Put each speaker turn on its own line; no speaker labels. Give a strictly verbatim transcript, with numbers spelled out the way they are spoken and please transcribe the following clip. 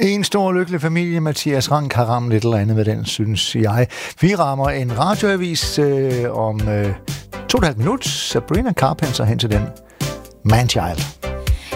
En stor lykkelig familie. Mathias Rank har ramt et eller andet med den, synes jeg. Vi rammer en radioavis øh, om øh, to og et halvt minut. Sabrina Carpenter hen til den. Manchild.